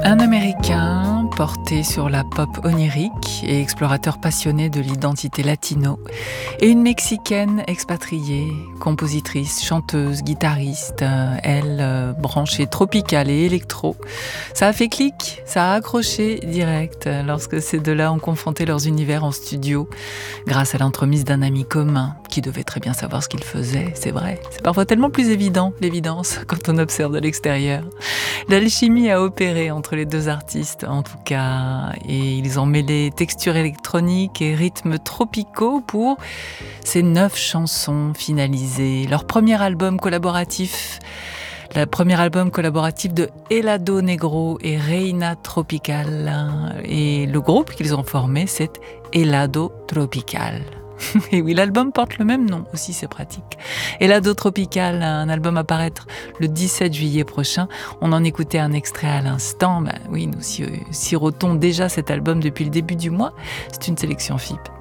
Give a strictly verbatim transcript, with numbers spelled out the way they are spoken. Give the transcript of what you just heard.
Un Américain porté sur la pop onirique et explorateur passionné de l'identité latino, et une Mexicaine expatriée, compositrice, chanteuse, guitariste, euh, elle euh, branchée tropicale et électro. Ça a fait clic, ça a accroché direct lorsque ces deux-là ont confronté leurs univers en studio, grâce à l'entremise d'un ami commun qui devait très bien savoir ce qu'il faisait, c'est vrai. C'est parfois tellement plus évident, l'évidence, quand on observe de l'extérieur. L'alchimie a opéré entre les deux artistes, en tout cas, et ils ont mêlé textures électroniques et rythmes tropicaux pour ces neuf chansons finalisées. Leur premier album collaboratif, le premier album collaboratif de Helado Negro et Reina Tropical. Et le groupe qu'ils ont formé, c'est Helado Tropical. Et oui, l'album porte le même nom, aussi c'est pratique. Helado Tropical, un album à paraître le dix-sept juillet prochain. On en écoutait un extrait à l'instant. Ben oui, nous sirotons déjà cet album depuis le début du mois. C'est une sélection F I P.